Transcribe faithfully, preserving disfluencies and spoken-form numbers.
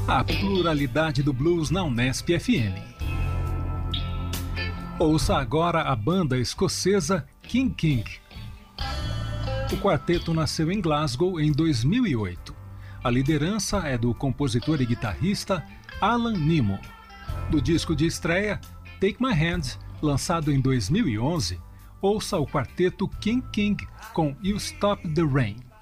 A pluralidade do blues na Unesp F M. Ouça agora a banda escocesa King King. O quarteto nasceu em Glasgow em dois mil e oito. A liderança é do compositor e guitarrista Alan Nimmo. Do disco de estreia Take My Hand, lançado em dois mil e onze, ouça o quarteto King King com You Stop the Rain.